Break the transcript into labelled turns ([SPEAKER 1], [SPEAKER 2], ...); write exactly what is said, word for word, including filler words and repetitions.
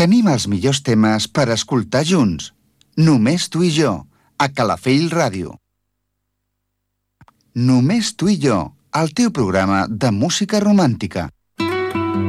[SPEAKER 1] Tenim els millors temes per escoltar junts. Només tu i jo, a Calafell Ràdio. Només tu i jo, el teu programa de música romàntica.